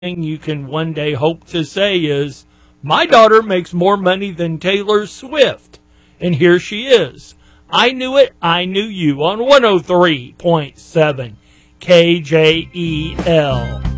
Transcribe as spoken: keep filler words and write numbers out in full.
thing you can one day hope to say is, my daughter makes more money than Taylor Swift. And here she is. I knew it, I knew you on one oh three point seven K J E L.